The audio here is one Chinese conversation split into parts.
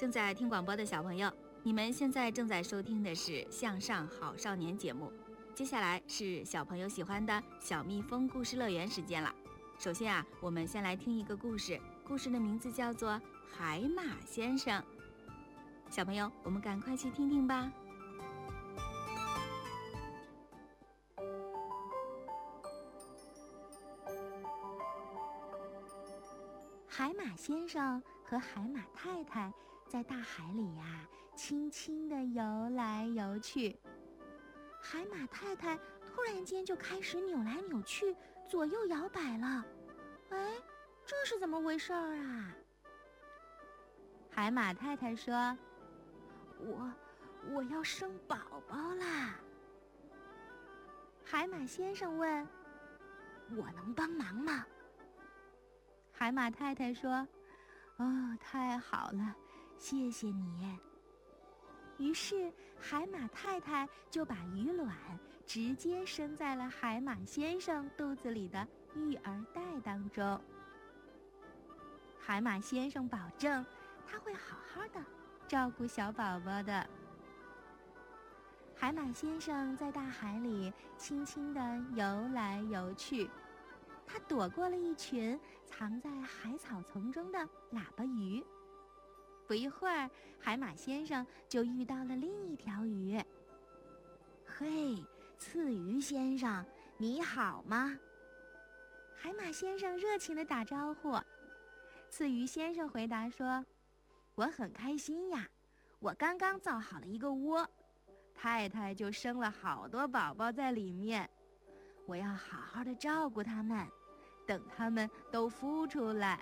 正在听广播的小朋友，你们现在正在收听的是向上好少年节目。接下来是小朋友喜欢的小蜜蜂故事乐园时间了。首先我们先来听一个故事，故事的名字叫做海马先生。小朋友，我们赶快去听听吧。 海马先生和海马太太在大海里轻轻地游来游去。海马太太突然间就开始扭来扭去，左右摇摆了。哎，这是怎么回事啊？海马太太说：我要生宝宝啦。海马先生问：我能帮忙吗？海马太太说：太好了，谢谢你。于是海马太太就把鱼卵直接生在了海马先生肚子里的育儿袋当中。海马先生保证他会好好的照顾小宝宝的。海马先生在大海里轻轻地游来游去，他躲过了一群藏在海草丛中的喇叭鱼。不一会儿，海马先生就遇到了另一条鱼。嘿，刺鱼先生，你好吗？海马先生热情地打招呼。刺鱼先生回答说：我很开心呀，我刚刚造好了一个窝，太太就生了好多宝宝在里面，我要好好的照顾它们，等它们都孵出来。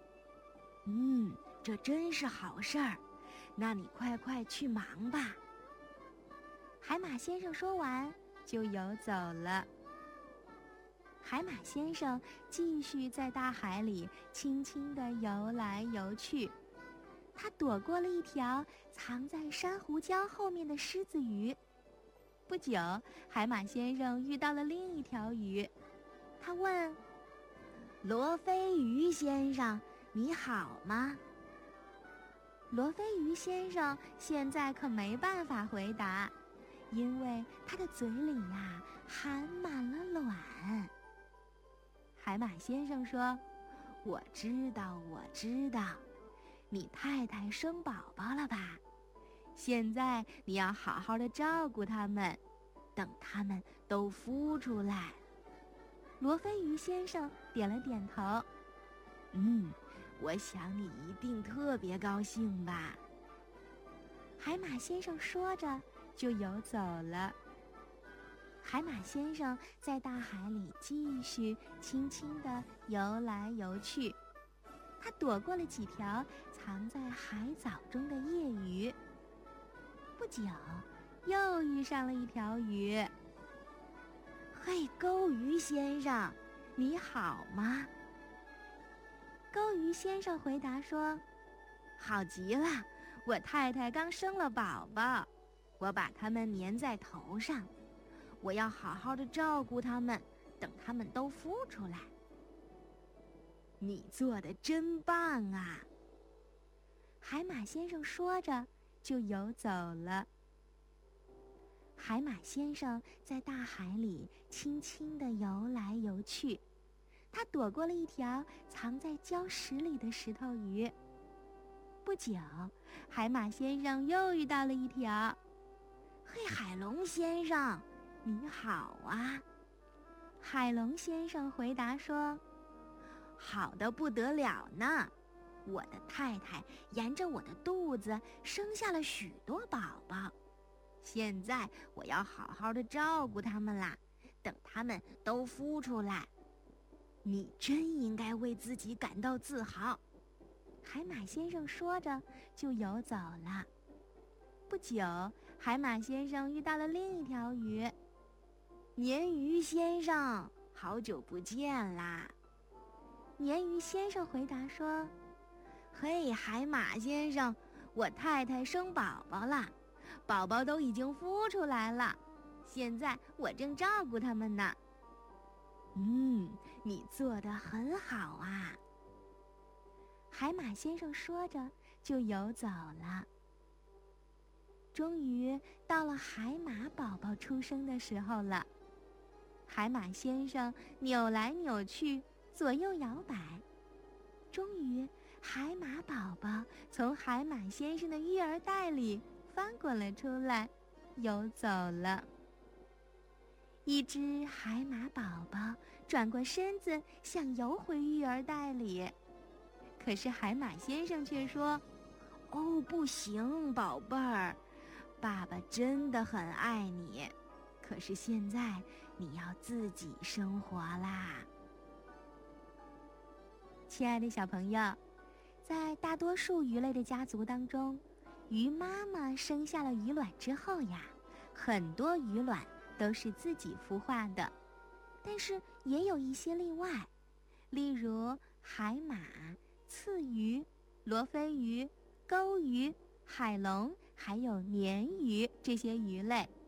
这真是好事儿，那你快快去忙吧。海马先生说完就游走了。海马先生继续在大海里轻轻地游来游去，他躲过了一条藏在珊瑚礁后面的狮子鱼。不久，海马先生遇到了另一条鱼，他问：罗非鱼先生，你好吗？罗非鱼先生现在可没办法回答，因为他的嘴里含满了卵。海马先生说：我知道，你太太生宝宝了吧？现在你要好好的照顾它们，等它们都孵出来。罗非鱼先生点了点头。我想你一定特别高兴吧。海马先生说着就游走了。海马先生在大海里继续轻轻地游来游去，他躲过了几条藏在海藻中的夜鱼。不久，又遇上了一条鱼。嘿，钩鱼先生，你好吗？钩鱼先生回答说：好极了，我太太刚生了宝宝，我把它们粘在头上，我要好好的照顾它们，等它们都孵出来。你做得真棒啊！海马先生说着就游走了。海马先生在大海里轻轻地游来游去，他躲过了一条藏在礁石里的石头鱼。不久，海马先生又遇到了一条。嘿，海龙先生，你好啊！海龙先生回答说：好的不得了呢，我的太太沿着我的肚子生下了许多宝宝，现在我要好好的照顾它们啦，等它们都孵出来。你真应该为自己感到自豪。海马先生说着就游走了。不久，海马先生遇到了另一条鱼。鲶鱼先生，好久不见啦！鲶鱼先生回答说：嘿，海马先生，我太太生宝宝了，宝宝都已经孵出来了，现在我正照顾它们呢。你做得很好啊！海马先生说着就游走了。终于到了海马宝宝出生的时候了。海马先生扭来扭去，左右摇摆，终于海马宝宝从海马先生的育儿袋里翻滚了出来，游走了。一只海马宝宝转过身子，想游回育儿袋里，可是海马先生却说：“哦，不行，宝贝儿，爸爸真的很爱你，可是现在你要自己生活啦。”亲爱的小朋友，在大多数鱼类的家族当中，鱼妈妈生下了鱼卵之后呀，很多鱼卵都是自己孵化的，但是也有一些例外，例如海马、刺鱼、罗非鱼、钩鱼、海龙还有鲶鱼这些鱼类，